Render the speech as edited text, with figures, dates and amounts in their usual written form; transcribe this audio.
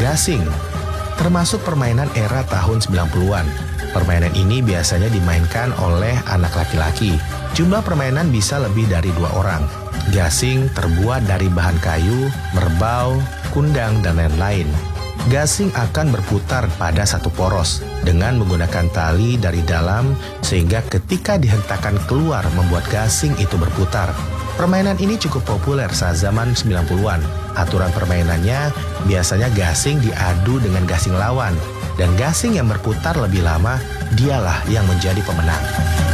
Gasing termasuk permainan era tahun 90-an. Permainan ini biasanya dimainkan oleh anak laki-laki. Jumlah permainan bisa lebih dari 2 orang. Gasing terbuat dari bahan kayu, merbau, kundang, dan lain-lain. Gasing akan berputar pada satu poros dengan menggunakan tali dari dalam sehingga ketika dihentakkan keluar membuat gasing itu berputar. Permainan ini cukup populer saat zaman 90-an. Aturan permainannya biasanya gasing diadu dengan gasing lawan dan gasing yang berputar lebih lama dialah yang menjadi pemenang.